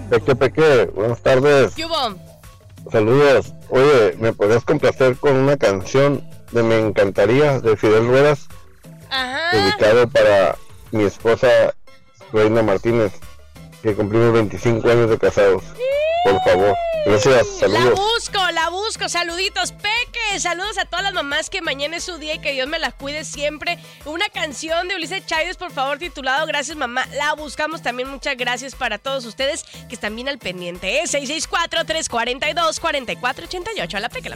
Peque, buenas tardes. ¿Qué hubo? Saludos. Oye, ¿me podrías complacer con una canción de Me Encantaría de Fidel Ruedas? Ajá. Dedicado para mi esposa Reina Martínez, que cumplimos 25 años de casados. Por favor. Gracias, saludos. La busco, saluditos, Peque, saludos a todas las mamás que mañana es su día y que Dios me las cuide siempre. Una canción de Ulises Chávez, por favor, titulado Gracias Mamá, la buscamos también, muchas gracias para todos ustedes que están bien al pendiente, 664-342-4488, a la Peque, la